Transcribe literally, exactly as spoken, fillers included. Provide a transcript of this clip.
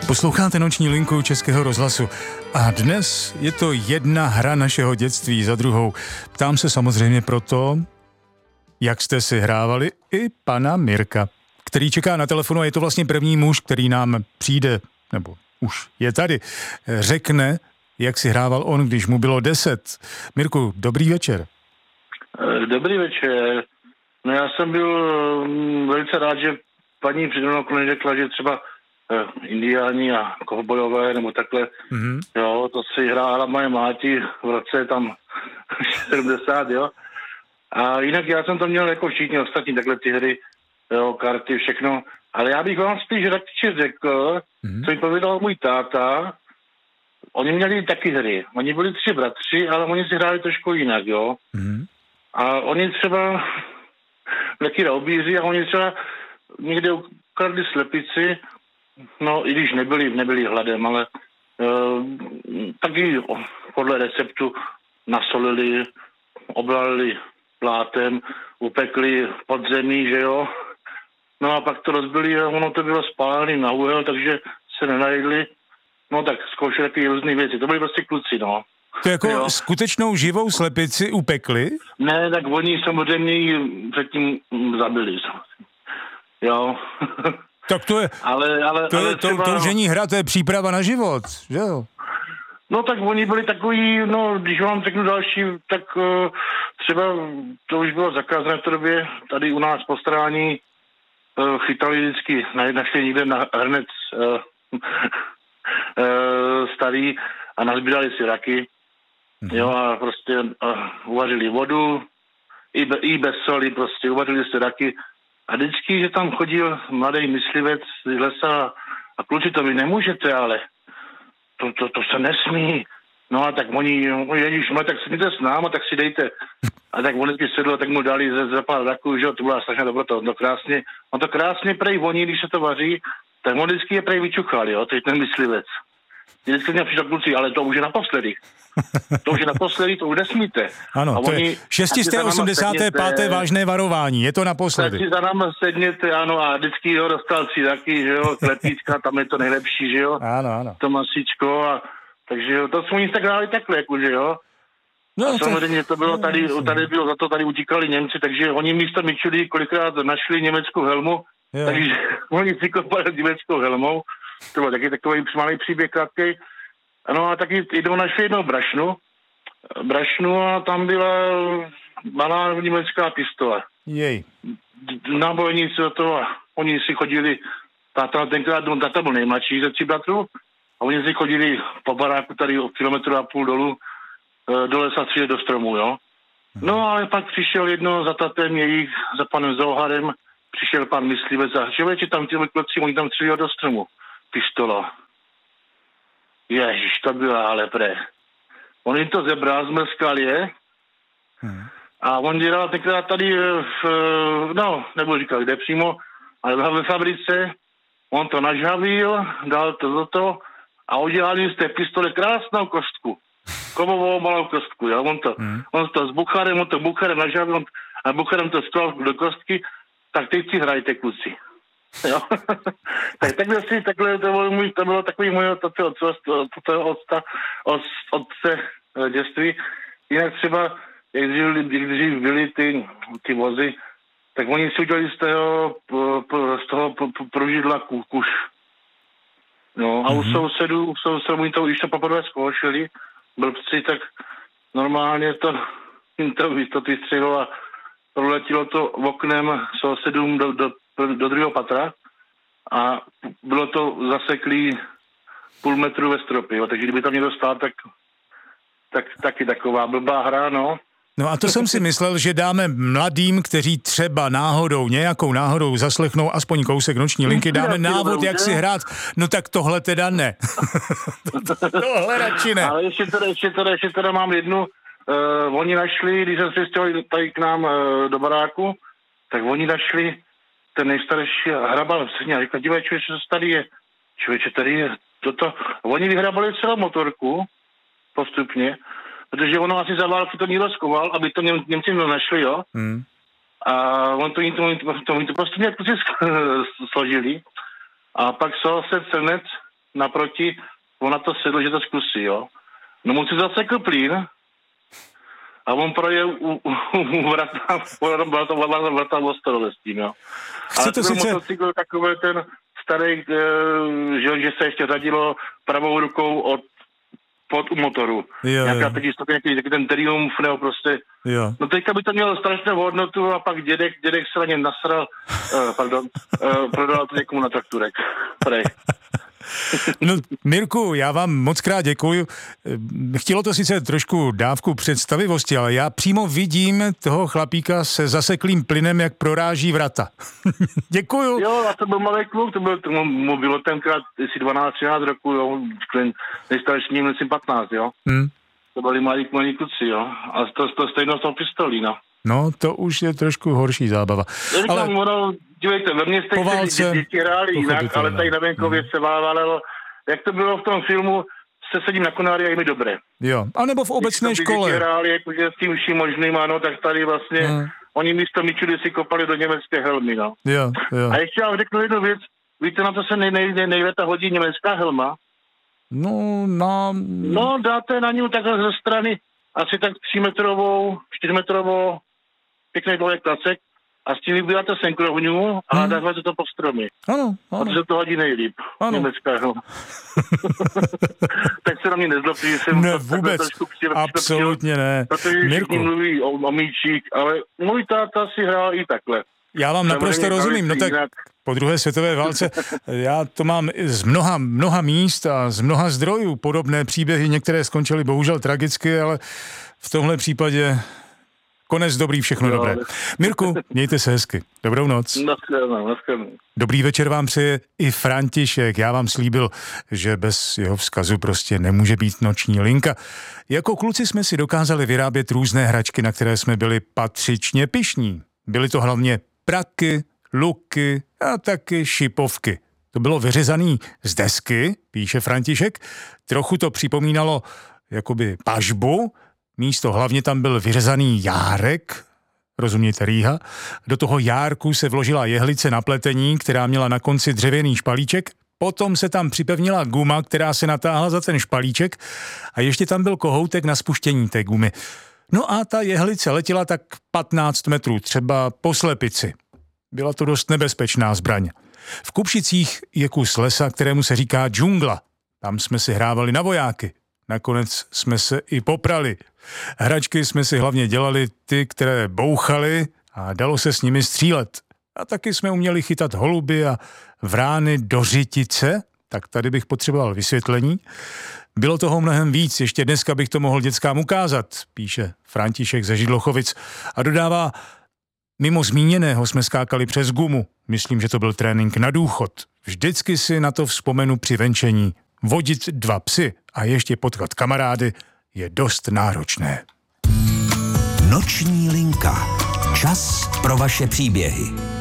Posloucháte Noční linku Českého rozhlasu a dnes je to jedna hra našeho dětství za druhou. Ptám se samozřejmě proto, jak jste si hrávali i pana Mirka, který čeká na telefonu a je to vlastně první muž, který nám přijde, nebo už je tady, řekne, jak si hrával on, když mu bylo deset. Mirku, dobrý večer. Dobrý večer. No já jsem byl velice rád, že paní přede mnou řekla, že třeba indiáni a kovbojové nebo takhle, mm-hmm. jo, to si hrála moje máti v roce tam sedmdesát, jo. A jinak já jsem to měl jako všichni ostatní, takhle ty hry, jo, karty, všechno. Ale já bych vám spíš radši řekl, mm-hmm. co mi pověděl můj táta. Oni měli taky hry. Oni byli tři bratři, ale oni si hráli trošku jinak, jo. Mm-hmm. A oni třeba taky raubíři a oni třeba někde ukradli slepici, no i když nebyli, nebyli hladem, ale uh, taky podle receptu nasolili, oblalili plátem, upekli podzemí, že jo. No a pak to rozbili a ono to bylo spálené na úhel, takže se nenajedli. No tak zkoušeli taky různé věci. To byli prostě kluci, no. To jako jo. Skutečnou živou slepici upekli? Ne, tak oni samozřejmě ji předtím zabili. Jo. Tak to je, ale, ale, to, ale je třeba, to, to už není hra, to je příprava na život, že jo? No tak oni byli takový, no když vám řeknu další, tak uh, třeba to už bylo zakázané v té době, tady u nás po strání uh, chytali vždycky, našli někde na hrnec uh, uh, starý a nazbírali si raky, mm-hmm. jo a prostě uh, uvařili vodu, i, be, i bez soli prostě, uvařili si raky. A vždycky, že tam chodil mladý myslivec z lesa a kluci, to vy nemůžete, ale to, to, to se nesmí. No a tak oni, ježiš, no, tak sedíte s náma, tak si dejte. A tak on vždycky sedl, tak mu dali ze, ze pár raků, že to byla strašná dobrota, on to krásně, on to krásně prej voní, když se to vaří, tak on vždycky je prej vyčuchal, jo, to je ten myslivec. Vždycky mě přišel kluci, ale to už je naposledy. To už je naposledy, to už nesmíte. Ano, to je šest set osmdesát pět vážné varování, je to naposledy. Tak si za náma sedněte, ano, a vždycky ho dostal si taky, že jo, klepíčka, tam je to nejlepší, že jo. Ano, ano. To masíčko, a takže jo, to jsme tak hráli takhle, jako, že jo. No, a samozřejmě to bylo tady, tady bylo, za to tady utíkali Němci, takže oni místo myčuli kolikrát našli německou helmu, jo. Takže oni si kopali německou helmou, to byl taky takový malý příběh krátkej. Ano a taky jdou našli jednou brašnu, brašnu a tam byla malá německá pistole. Jej. Nábojníci do toho a oni si chodili, táta tenkrát, táta byl nejmladší ze tří bratrů a oni si chodili po baráku tady o kilometru a půl dolů do lesa střílet do stromu, jo. No ale pak přišel jedno za tatem jejich, za panem Zouharem, přišel pan myslivec a že tam těmi kloci, oni tam stříleli do stromu. Pistola. Ježiš, to byla ale pre. On jim to zebral, zmrskal je hmm. a on dělal tenkrát tady, v, no, nebudu říkat kde přímo, ale ve fabrice, on to nažhavil, dal to do toho a udělal jim z té pistole krásnou kostku. Kovovou malou kostku, jo? On to, hmm. on to s bucharem, on to bucharem nažhavil a bucharem to sklal do kostky, tak teď si hrajte, kluci. Jo. Tak takhle si, takhle to bylo, můj, to bylo takový můj otce, otce, otce dětství. Jinak třeba, jak dřív byly ty, ty vozy, tak oni si udělali z toho, z toho pružidla kuš. No a u mm-hmm. sousedů, u sousedů oni to už to poprvé zkoušeli, blbci, tak normálně to, to, to vystřelilo a proletilo to oknem sousedům do, do do druhého patra a bylo to zaseklý půl metru ve stropě, jo. Takže kdyby tam někdo stál, tak, tak taky taková blbá hra, no. No a to jsem si myslel, že dáme mladým, kteří třeba náhodou, nějakou náhodou zaslechnou aspoň kousek Noční linky, dáme návod, jak si hrát. No tak tohle teda ne. Tohle radši ne. Ale ještě teda, ještě teda, ještě teda mám jednu. Uh, oni našli, když jsem se stěhovali tady k nám uh, do baráku, tak oni našli ten nejstarší hrabal v sehně a říkal, dívej, člověče, co tady je? Člověče, tady je toto. Oni vyhrabali celou motorku postupně, protože ono asi za války to někdo skoval, aby to Něm, Němci našli, jo? Hmm. A on to, to, to, to, to postupně kluci složili. A pak soused Srnec naproti, on na to sedl, že to zkusí, jo. No mu si zasekl plín a on projel u, u, u vrata, byla to vrata Vostorové s tím, jo. Ale to byl sice... motocykl takový ten starý, že, že se ještě řadilo pravou rukou od pod u motoru. Jo, nějaká teď jistota, nějaký ten Triumph, nebo prostě. Jo. No teďka by to mělo strašnou hodnotu a pak dědek, dědek se na něm nasral, uh, pardon, uh, prodal to někomu na trakturek. Prej. No, Mirku, já vám moc krát děkuju. Chtělo to sice trošku dávku představivosti, ale já přímo vidím toho chlapíka se zaseklým plynem, jak proráží vrata. Děkuju. Jo, a to byl malý kluk, to byl, to mu bylo tenkrát asi dvanáct třináct roku, jo, nejstarší měl asi patnáct, jo. Hmm. To byli malí, malí kluci, jo. A to, to stejno s tou pistolí, no. No, to už je trošku horší zábava. Já říkám, ale... ono, dívejte, ve městech se děti hráli jinak, ale tady na venkově hmm. se válelo. Jak to bylo v tom filmu, se sedím na konári a je mi dobré. Jo, anebo v obecné Když škole. Děti hráli jakože s tím vším možným, ano, tak tady vlastně, hmm. oni místo míčudy si kopali do německé helmy, no. Jo, jo. A ještě vám řeknu jednu věc, víte, na to se nej, nej, nej, nejléta hodí německá helma? No, na... No, dáte na ní takhle ze strany asi tak třímetrovou, čtyřmetrovou, pěkný dlouhý klacek a s tím vybíráte senkrovňu a hmm. dáváte to po stromy. Ano, ano. A to se to hodí nejlíp. Ano. Německá, no. Tak se na mě nezlobí, že jsem ne, to vůbec, trošku přijel, absolutně ne. Protože všichni mluví o, o míčík, ale můj táta si hrál i takhle. Já vám naprosto rozumím, no tak po druhé světové válce, já to mám z mnoha, mnoha míst a z mnoha zdrojů podobné příběhy, některé skončily bohužel tragicky, ale v tomhle případě konec dobrý, všechno jo, dobré. Mirku, mějte se hezky. Dobrou noc. Naschledanou, naschledanou. Dobrý večer vám přeje i František. Já vám slíbil, že bez jeho vzkazu prostě nemůže být noční linka. Jako kluci jsme si dokázali vyrábět různé hračky, na které jsme byli patřičně pyšní. Byly to hlavně praky, luky a taky šipovky. To bylo vyřezaný z desky, píše František. Trochu to připomínalo jakoby pažbu. Místo hlavně tam byl vyřezaný járek, rozumějte rýha. Do toho járku se vložila jehlice na pletení, která měla na konci dřevěný špalíček. Potom se tam připevnila guma, která se natáhla za ten špalíček a ještě tam byl kohoutek na spuštění té gumy. No a ta jehlice letěla tak patnáct metrů, třeba po slepici. Byla to dost nebezpečná zbraň. V Kupšicích je kus lesa, kterému se říká džungla. Tam jsme si hrávali na vojáky. Nakonec jsme se i poprali. Hračky jsme si hlavně dělali ty, které bouchaly a dalo se s nimi střílet. A taky jsme uměli chytat holuby a vrány do řitice, tak tady bych potřeboval vysvětlení. Bylo toho mnohem víc, ještě dneska bych to mohl dětskám ukázat, píše František ze Židlochovic a dodává, mimo zmíněného jsme skákali přes gumu, myslím, že to byl trénink na důchod. Vždycky si na to vzpomenu při venčení. Vodit dva psy a ještě potkat kamarády je dost náročné. Noční linka. Čas pro vaše příběhy.